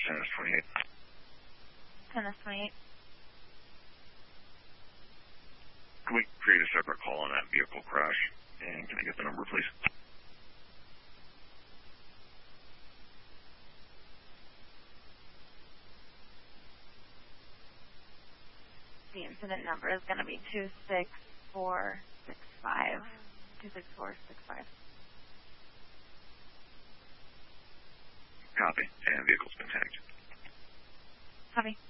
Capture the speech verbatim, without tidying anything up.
ten S twenty-eight. ten S twenty-eight. Can we create a separate call on that vehicle crash? And can I get the number, please? The incident number is going to be two six four six five. two six four six five. Copy. And vehicle's been tagged. Copy.